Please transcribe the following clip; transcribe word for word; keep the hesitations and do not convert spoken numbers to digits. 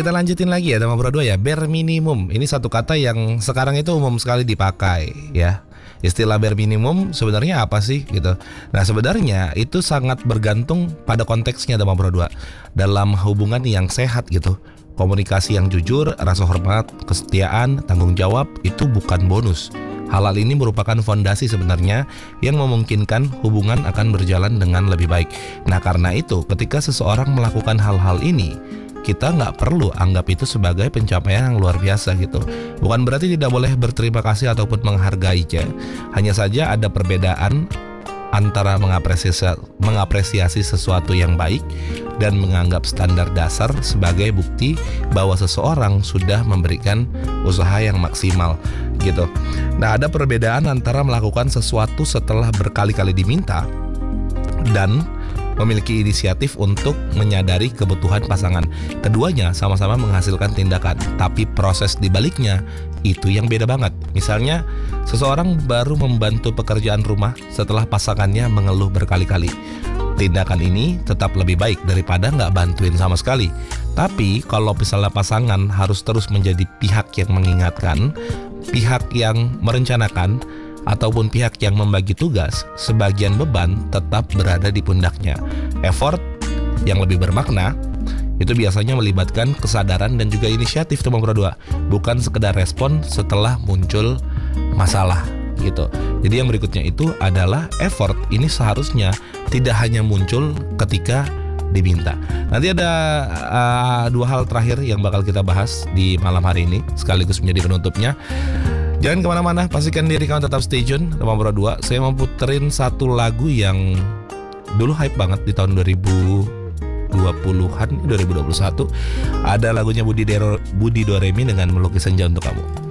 kita lanjutin lagi ya Dhamma Pro dua ya. Bare minimum, ini satu kata yang sekarang itu umum sekali dipakai ya. Istilah bare minimum sebenarnya apa sih gitu. Nah sebenarnya itu sangat bergantung pada konteksnya Dhamma Pro dua. Dalam hubungan yang sehat gitu, komunikasi yang jujur, rasa hormat, kesetiaan, tanggung jawab itu bukan bonus. Hal-hal ini merupakan fondasi sebenarnya yang memungkinkan hubungan akan berjalan dengan lebih baik. Nah karena itu ketika seseorang melakukan hal-hal ini, kita nggak perlu anggap itu sebagai pencapaian yang luar biasa gitu. Bukan berarti tidak boleh berterima kasih ataupun menghargainya. Hanya saja ada perbedaan antara mengapresiasi, mengapresiasi sesuatu yang baik dan menganggap standar dasar sebagai bukti bahwa seseorang sudah memberikan usaha yang maksimal gitu. Nah ada perbedaan antara melakukan sesuatu setelah berkali-kali diminta dan memiliki inisiatif untuk menyadari kebutuhan pasangan. Keduanya sama-sama menghasilkan tindakan, tapi proses dibaliknya itu yang beda banget. Misalnya, seseorang baru membantu pekerjaan rumah setelah pasangannya mengeluh berkali-kali. Tindakan ini tetap lebih baik daripada nggak bantuin sama sekali. Tapi kalau misalnya pasangan harus terus menjadi pihak yang mengingatkan, pihak yang merencanakan, ataupun pihak yang membagi tugas, sebagian beban tetap berada di pundaknya. Effort yang lebih bermakna itu biasanya melibatkan kesadaran dan juga inisiatif Dhamma Pro dua, bukan sekedar respon setelah muncul masalah gitu. Jadi yang berikutnya itu adalah effort ini seharusnya tidak hanya muncul ketika diminta. Nanti ada uh, dua hal terakhir yang bakal kita bahas di malam hari ini sekaligus menjadi penutupnya. Jangan kemana-mana, pastikan diri kamu tetap stay tune Dhamma Pro dua. Saya mau puterin satu lagu yang dulu hype banget di tahun dua ribu dua puluhan, dua ribu dua puluh satu. Ada lagunya Budi, Dero, Budi Doremi dengan Melukis Senja Untuk Kamu.